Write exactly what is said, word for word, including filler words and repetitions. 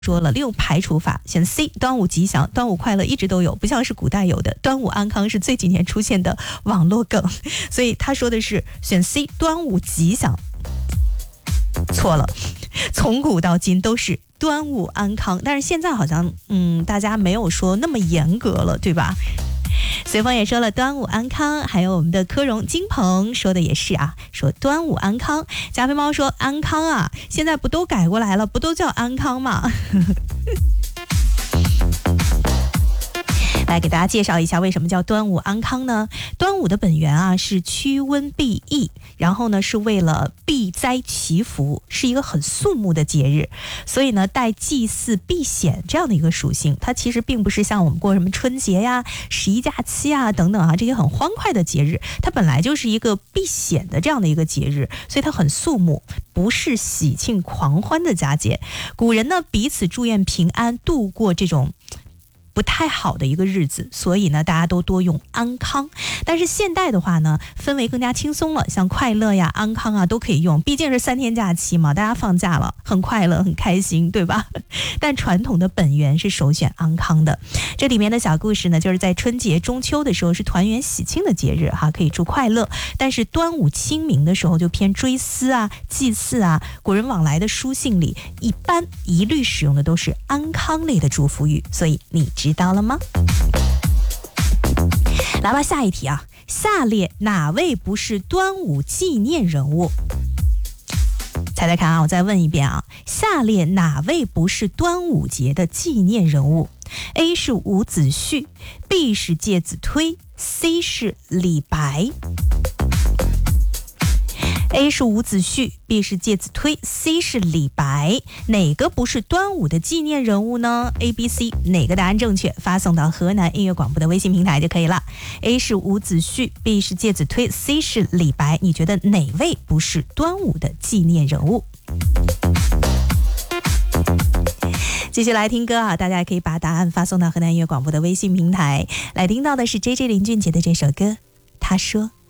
说了，利用排除法选 C， 端午吉祥，端午快乐一直都有，不像是古代有的端午安康是这几年出现的网络梗，所以他说的是选 C， 端午吉祥。错了，从古到今都是端午安康，但是现在好像嗯大家没有说那么严格了，对吧？随风也说了端午安康，还有我们的柯荣金鹏说的也是啊，说端午安康。加菲猫说安康啊，现在不都改过来了，不都叫安康吗？来给大家介绍一下为什么叫端午安康呢？端午的本源啊是驱瘟避疫，然后呢是为了避灾祈福，是一个很肃穆的节日，所以呢带祭祀避险这样的一个属性。它其实并不是像我们过什么春节呀、十一假期啊等等啊这些很欢快的节日，它本来就是一个避险的这样的一个节日，所以它很肃穆，不是喜庆狂欢的佳节。古人呢彼此祝愿平安，度过这种不太好的一个日子，所以呢大家都多用安康。但是现代的话呢氛围更加轻松了，像快乐呀、安康啊都可以用，毕竟是三天假期嘛，大家放假了，很快乐很开心，对吧？但传统的本源是首选安康的。这里面的小故事呢，就是在春节中秋的时候是团圆喜庆的节日哈，可以祝快乐，但是端午清明的时候就偏追思啊、祭祀啊，古人往来的书信里一般一律使用的都是安康类的祝福语，所以你知道了吗？来吧，下一题啊，下列哪位不是端午纪念人物？猜猜看啊，我再问一遍啊，下列哪位不是端午节的纪念人物？ A 是伍子胥， B 是介子推， C 是李白。A 是伍子胥， B 是介子推， C 是李白，哪个不是端午的纪念人物呢？ A B C 哪个答案正确？发送到河南音乐广播的微信平台就可以了。 A 是伍子胥， B 是介子推， C 是李白，你觉得哪位不是端午的纪念人物？继续来听歌啊，大家也可以把答案发送到河南音乐广播的微信平台。来听到的是 J J 林俊杰的这首歌，他说。